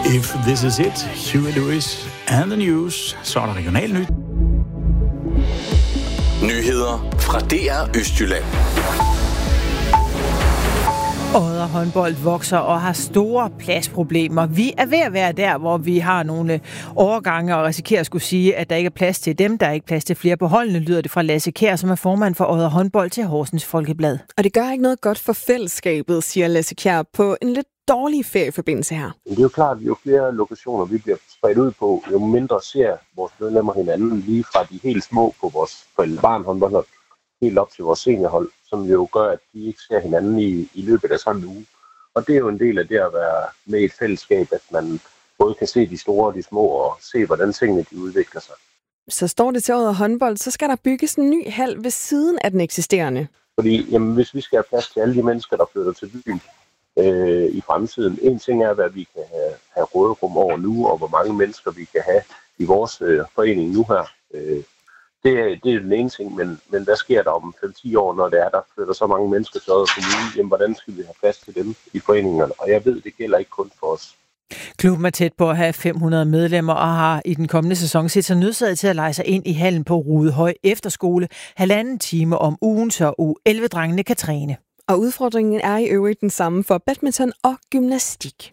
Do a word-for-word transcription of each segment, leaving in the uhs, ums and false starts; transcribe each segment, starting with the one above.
If this is it, Huey Lewis and the News, så er der regional nyt. Nyheder fra D R Østjylland. Odder håndbold vokser og har store pladsproblemer. Vi er ved at være der, hvor vi har nogle overgange og risikerer at skulle sige, at der ikke er plads til dem. Der er ikke plads til flere på holdene, lyder det fra Lasse Kjær, som er formand for Odder håndbold til Horsens Folkeblad. Og det gør ikke noget godt for fællesskabet, siger Lasse Kjær på en lidt dårlig ferieforbindelse her. Det er jo klart, at jo flere lokationer vi bliver spredt ud på, jo mindre ser vores medlemmer hinanden, lige fra de helt små på vores forældre-barn-håndboldhold, helt op til vores seniorhold, som jo gør, at de ikke ser hinanden i, i løbet af sådan en uge. Og det er jo en del af det at være med i et fællesskab, at man både kan se de store og de små, og se, hvordan tingene de udvikler sig. Så står det til Odder håndbold, så skal der bygges en ny hal ved siden af den eksisterende. Fordi jamen, hvis vi skal have plads til alle de mennesker, der flytter til byen øh, i fremtiden, en ting er, hvad vi kan have, have råderum over nu, og hvor mange mennesker vi kan have i vores øh, forening nu her. Øh, Det er, det er den ene ting, men, men hvad sker der om fem til ti år, når det er, der flytter så mange mennesker til Odder Kommune? Jamen, hvordan skal vi have plads til dem i foreningerne? Og jeg ved, det gælder ikke kun for os. Klubben er tæt på at have fem hundrede medlemmer og har i den kommende sæson set sig nødsaget til at lege sig ind i hallen på Rudehøj Efterskole halvanden time om ugen, så U elleve-drengene kan træne. Og udfordringen er i øvrigt den samme for badminton og gymnastik.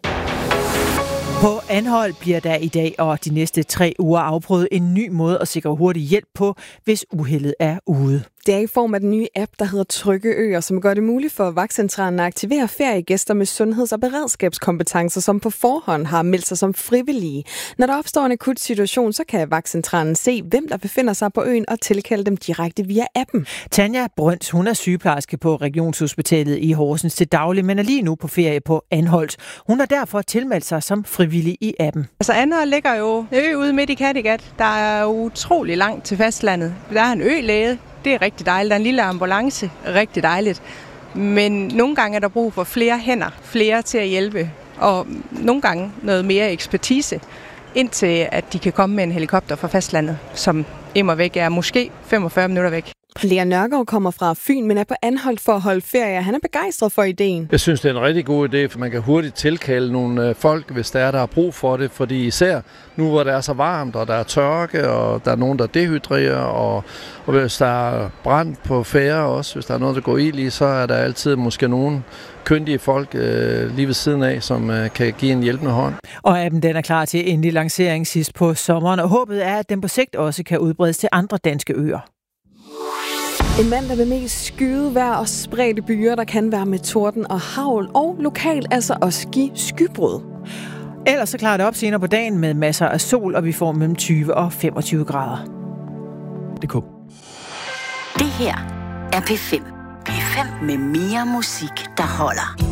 På Anholt bliver der i dag og de næste tre uger afprøvet en ny måde at sikre hurtig hjælp på, hvis uheldet er ude. Det er i form af den nye app, der hedder Trygge Øer, som gør det muligt for vagtcentralen at aktivere feriegæster med sundheds- og beredskabskompetencer, som på forhånd har meldt sig som frivillige. Når der opstår en akut situation, så kan vagtcentralen se, hvem der befinder sig på øen og tilkalde dem direkte via appen. Tanja Brøns, hun er sygeplejerske på Regionshospitalet i Horsens til daglig, men er lige nu på ferie på Anholt. Hun har derfor tilmeldt sig som frivillig i appen. Altså Anholt ligger jo ø ude midt i Kattegat. Der er utrolig langt til fastlandet. Der er en ølæge. Det er rigtig dejligt. Der er en lille ambulance. Rigtig dejligt. Men nogle gange er der brug for flere hænder, flere til at hjælpe, og nogle gange noget mere ekspertise, indtil at de kan komme med en helikopter fra fastlandet, som immer væk er måske femogfyrre minutter væk. Lea Nørgaard kommer fra Fyn, men er på Anholt for at holde ferie. Han er begejstret for ideen. Jeg synes, det er en rigtig god idé, for man kan hurtigt tilkalde nogle folk, hvis der er, der har brug for det. Fordi især nu, hvor det er så varmt, og der er tørke, og der er nogen, der dehydrerer, og, og hvis der er brand på færre også, hvis der er noget, der går ild i, så er der altid måske nogen kyndige folk øh, lige ved siden af, som øh, kan give en hjælpende hånd. Og appen den er klar til endelig lancering sidst på sommeren, og håbet er, at den på sigt også kan udbredes til andre danske øer. En mand, der vil mest skyde vejr og spredte byer, der kan være med torden og hagl, og lokalt altså også give skybrud. Ellers så klarer det op senere på dagen med masser af sol, og vi får mellem tyve og femogtyve grader. Det er cool. Det her er P fem. P fem med mere musik, der holder.